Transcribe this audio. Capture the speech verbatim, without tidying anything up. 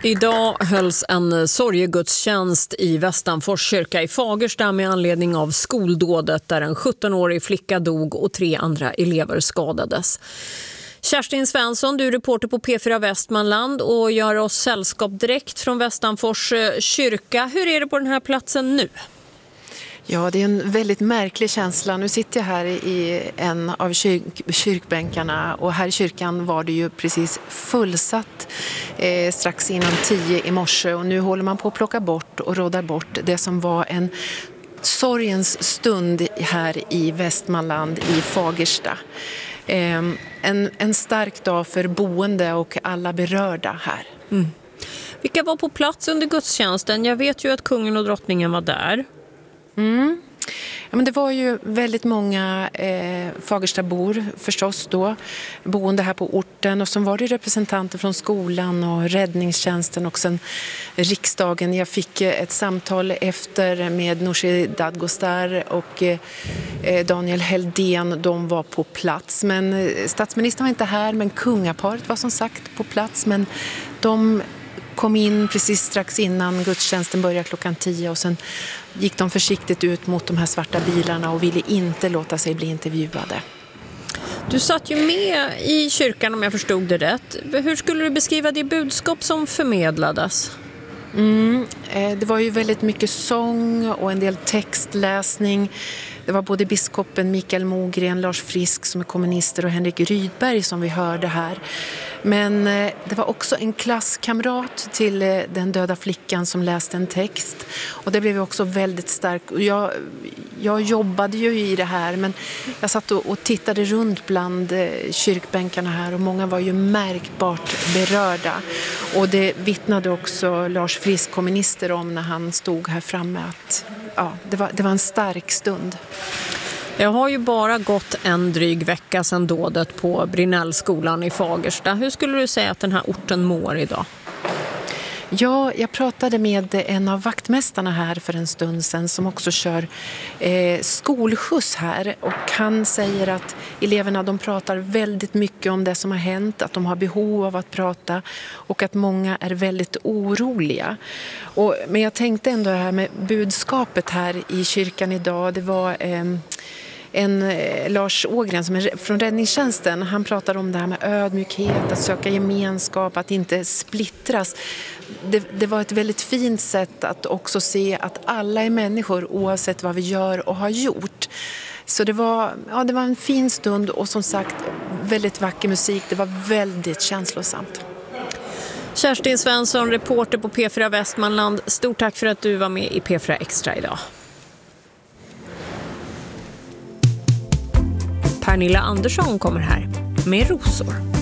Idag hölls en sorgegudstjänst i Västanfors kyrka i Fagersta med anledning av skoldådet där en sjuttonårig flicka dog och tre andra elever skadades. Kerstin Svensson, du är reporter på P fyra Västmanland och gör oss sällskap direkt från Västanfors kyrka. Hur är det på den här platsen nu? Ja, det är en väldigt märklig känsla. Nu sitter jag här i en av kyrk- kyrkbänkarna och här i kyrkan var det ju precis fullsatt eh, strax innan tio i morse och nu håller man på att plocka bort och råda bort det som var en sorgens stund här i Västmanland i Fagersta. Eh, en, en stark dag för boende och alla berörda här. Mm. Vilka var på plats under gudstjänsten? Jag vet ju att kungen och drottningen var där. Mm. Ja, men det var ju väldigt många eh, Fagerstabor förstås då, boende här på orten, och så var det representanter från skolan och räddningstjänsten och sen riksdagen. Jag fick ett samtal efter med Nooshi Dadgostar och eh, Daniel Heldén, de var på plats. Men statsministern var inte här, men kungaparet var som sagt på plats, men de kom in precis strax innan gudstjänsten började klockan tio och sen gick de försiktigt ut mot de här svarta bilarna och ville inte låta sig bli intervjuade. Du satt ju med i kyrkan om jag förstod det rätt. Hur skulle du beskriva det budskap som förmedlades? Mm, eh, det var ju väldigt mycket sång och en del textläsning. Det var både biskopen Mikael Mogren, Lars Frisk som är kommunister och Henrik Rydberg som vi hörde här. Men eh, det var också en klasskamrat till eh, den döda flickan som läste en text. Och det blev också väldigt starkt. Jag, jag jobbade ju i det här, men jag satt och, och tittade runt bland eh, kyrkbänkarna här och många var ju märkbart berörda. Och det vittnade också Lars Frisk, kommunister, om när han stod här framme att ja, det var, det var en stark stund. Det har ju bara gått en dryg vecka sedan dådet på Brinnellskolan i Fagersta. Hur skulle du säga att den här orten mår idag? Ja, jag pratade med en av vaktmästarna här för en stund sedan som också kör eh, skolskjuts här, och han säger att eleverna de pratar väldigt mycket om det som har hänt, att de har behov av att prata och att många är väldigt oroliga. Och, men jag tänkte ändå det här med budskapet här i kyrkan idag, det var eh, En eh, Lars Ågren som är från räddningstjänsten, han pratar om det här med ödmjukhet, att söka gemenskap, att inte splittras. Det, det var ett väldigt fint sätt att också se att alla är människor oavsett vad vi gör och har gjort. Så det var, ja, det var en fin stund och som sagt väldigt vacker musik, det var väldigt känslosamt. Kerstin Svensson, reporter på P fyra Västmanland, stort tack för att du var med i P fyra Extra idag. Pernilla Andersson kommer här med rosor.